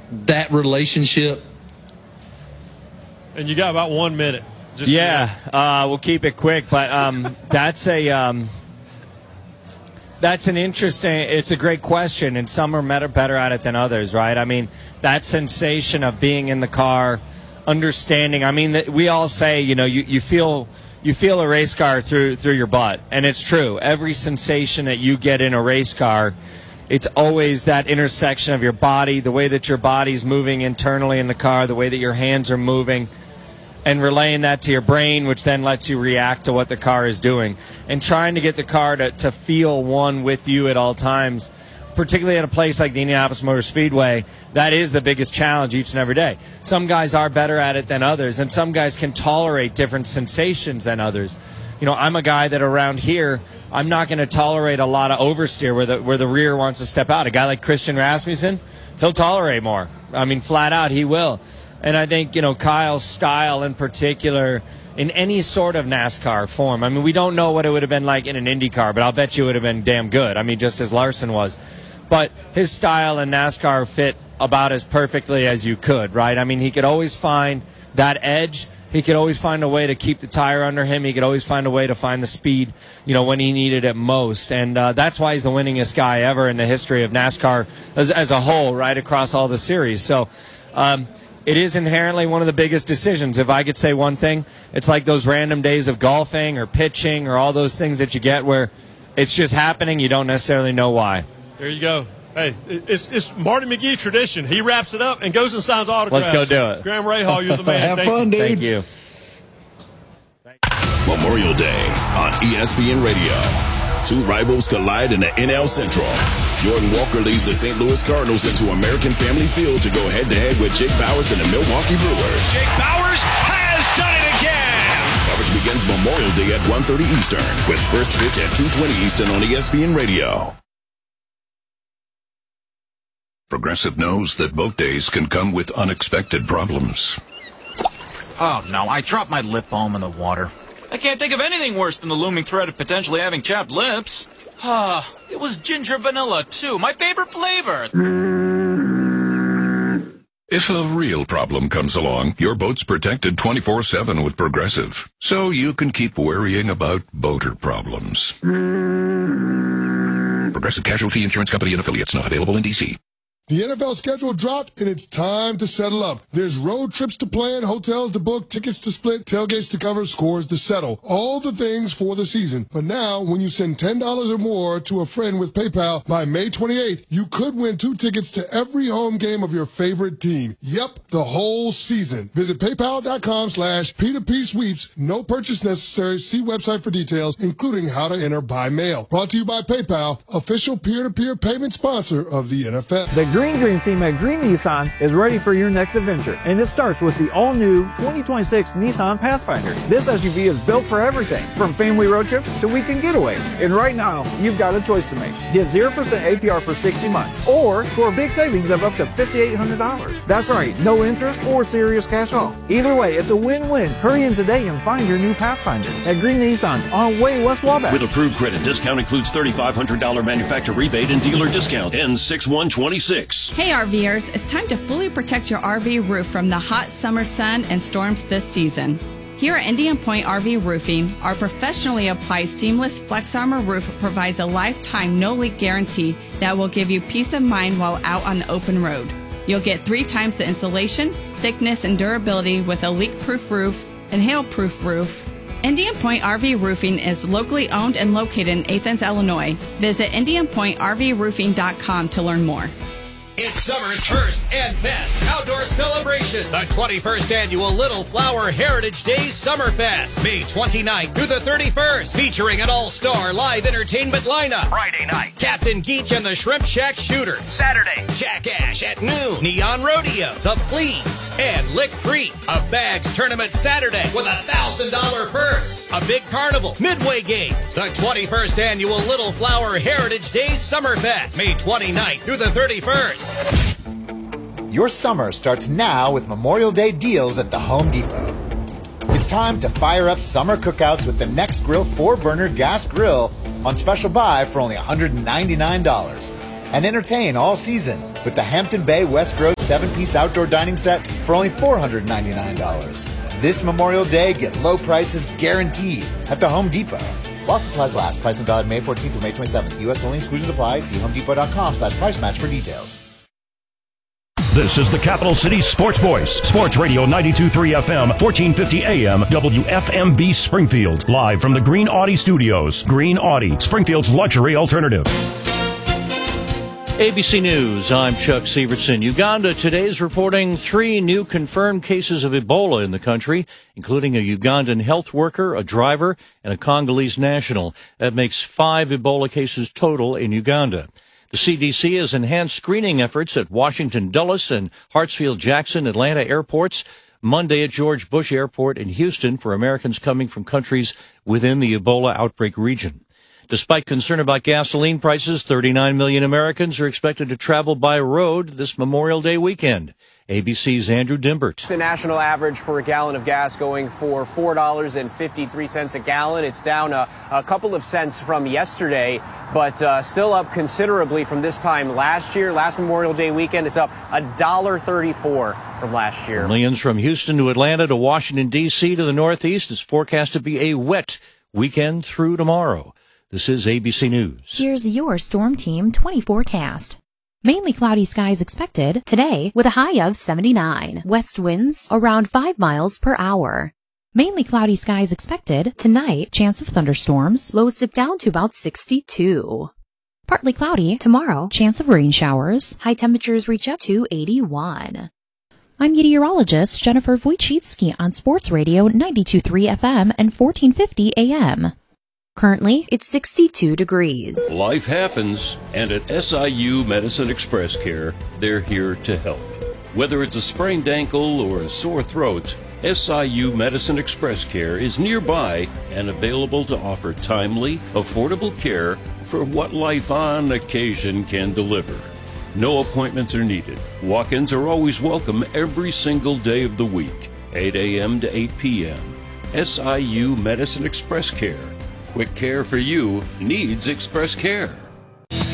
that relationship? And you got about 1 minute. We'll keep it quick, but that's an interesting. It's a great question, and some are better at it than others, right? I mean, that sensation of being in the car, understanding. I mean, we all say, you feel a race car through your butt, and it's true. Every sensation that you get in a race car, it's always that intersection of your body, the way that your body's moving internally in the car, the way that your hands are moving, and relaying that to your brain, which then lets you react to what the car is doing. And trying to get the car to feel one with you at all times, particularly at a place like the Indianapolis Motor Speedway, that is the biggest challenge each and every day. Some guys are better at it than others, and some guys can tolerate different sensations than others. I'm a guy that around here, I'm not going to tolerate a lot of oversteer where the rear wants to step out. A guy like Christian Rasmussen, he'll tolerate more. I mean, flat out, he will. And I think, Kyle's style in particular, in any sort of NASCAR form, I mean, we don't know what it would have been like in an Indy car, but I'll bet you it would have been damn good. I mean, just as Larson was. But his style in NASCAR fit about as perfectly as you could, right? I mean, he could always find that edge. He could always find a way to keep the tire under him. He could always find a way to find the speed, when he needed it most. And that's why he's the winningest guy ever in the history of NASCAR as a whole, right, across all the series. So, it is inherently one of the biggest decisions. If I could say one thing, it's like those random days of golfing or pitching or all those things that you get where it's just happening. You don't necessarily know why. There you go. Hey, it's Marty McGee tradition. He wraps it up and goes and signs autographs. Let's go do it. Graham Rahal, you're the man. Have fun, dude. Thank you. Memorial Day on ESPN Radio. Two rivals collide in the NL Central. Jordan Walker leads the St. Louis Cardinals into American Family Field to go head-to-head with Jake Bowers and the Milwaukee Brewers. Jake Bowers has done it again! Coverage begins Memorial Day at 1:30 Eastern with first pitch at 2:20 Eastern on ESPN Radio. Progressive knows that boat days can come with unexpected problems. Oh, no, I dropped my lip balm in the water. I can't think of anything worse than the looming threat of potentially having chapped lips. It was ginger vanilla, too. My favorite flavor. If a real problem comes along, your boat's protected 24/7 with Progressive, so you can keep worrying about boater problems. Progressive Casualty Insurance Company and Affiliates, not available in D.C. The NFL schedule dropped, and it's time to settle up. There's road trips to plan, hotels to book, tickets to split, tailgates to cover, scores to settle. All the things for the season. But now, when you send $10 or more to a friend with PayPal by May 28th, you could win 2 tickets to every home game of your favorite team. Yep, the whole season. Visit PayPal.com/P2P sweeps. No purchase necessary. See website for details, including how to enter by mail. Brought to you by PayPal, official peer-to-peer payment sponsor of the NFL. The Green Dream team at Green Nissan is ready for your next adventure, and it starts with the all-new 2026 Nissan Pathfinder. This SUV is built for everything, from family road trips to weekend getaways. And right now, you've got a choice to make. Get 0% APR for 60 months, or score big savings of up to $5,800. That's right, no interest or serious cash off. Either way, it's a win-win. Hurry in today and find your new Pathfinder at Green Nissan on Way West Wabash. With approved credit, discount includes $3,500 manufacturer rebate and dealer discount. Ends 6/1/26. Hey RVers, it's time to fully protect your RV roof from the hot summer sun and storms this season. Here at Indian Point RV Roofing, our professionally applied seamless Flex Armor roof provides a lifetime no-leak guarantee that will give you peace of mind while out on the open road. You'll get 3 times the insulation, thickness, and durability with a leak-proof roof and hail-proof roof. Indian Point RV Roofing is locally owned and located in Athens, Illinois. Visit IndianPointRVRoofing.com to learn more. It's summer's first and best outdoor celebration, the 21st Annual Little Flower Heritage Days Summer Fest, May 29th through the 31st, featuring an all-star live entertainment lineup. Friday night, Captain Geach and the Shrimp Shack Shooters. Saturday, Jack Ash at noon, Neon Rodeo, The Fleas, and Lick Creek. A bags tournament Saturday with a $1,000 purse. A big carnival, Midway Games. The 21st Annual Little Flower Heritage Days Summer Fest, May 29th through the 31st. Your summer starts now with Memorial Day deals at the Home Depot. It's time to fire up summer cookouts with the Next Grill 4-burner gas grill on special buy for only $199. And entertain all season with the Hampton Bay West Grove 7-piece outdoor dining set for only $499. This Memorial Day, get low prices guaranteed at the Home Depot. While supplies last, price and valid May 14th through May 27th. U.S. only, exclusions apply. See homedepot.com/price match for details. This is the Capital City Sports Voice. Sports Radio 92.3 FM, 1450 AM, WFMB Springfield. Live from the Green Audi Studios. Green Audi, Springfield's luxury alternative. ABC News, I'm Chuck Severson. Uganda today is reporting 3 new confirmed cases of Ebola in the country, including a Ugandan health worker, a driver, and a Congolese national. That makes 5 Ebola cases total in Uganda. The CDC has enhanced screening efforts at Washington Dulles and Hartsfield-Jackson Atlanta airports, Monday at George Bush Airport in Houston for Americans coming from countries within the Ebola outbreak region. Despite concern about gasoline prices, 39 million Americans are expected to travel by road this Memorial Day weekend. ABC's Andrew Dimbert. The national average for a gallon of gas going for $4.53 a gallon. It's down a couple of cents from yesterday, but still up considerably from this time last year. Last Memorial Day weekend, it's up $1.34 from last year. Millions from Houston to Atlanta to Washington, D.C. to the Northeast is forecast to be a wet weekend through tomorrow. This is ABC News. Here's your Storm Team 20 forecast. Mainly cloudy skies expected today with a high of 79. West winds around 5 miles per hour. Mainly cloudy skies expected tonight. Chance of thunderstorms. Lows dip down to about 62. Partly cloudy tomorrow. Chance of rain showers. High temperatures reach up to 81. I'm meteorologist Jennifer Wojcicki on Sports Radio 92.3 FM and 1450 AM. Currently, it's 62 degrees. Life happens, and at SIU Medicine Express Care, they're here to help. Whether it's a sprained ankle or a sore throat, SIU Medicine Express Care is nearby and available to offer timely, affordable care for what life on occasion can deliver. No appointments are needed. Walk-ins are always welcome every single day of the week, 8 a.m. to 8 p.m. SIU Medicine Express Care. Quick care for you needs Express Care.